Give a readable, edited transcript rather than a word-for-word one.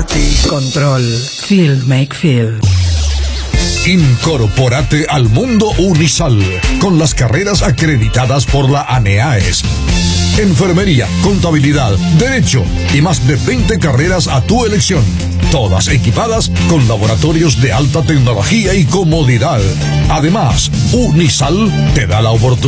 ti. Control. Feel make feel. Incorpórate al mundo Unisal con las carreras acreditadas por la ANEAES. Enfermería, contabilidad, derecho y más de 20 carreras a tu elección. Todas equipadas con laboratorios de alta tecnología y comodidad. Además, Unisal te da la oportunidad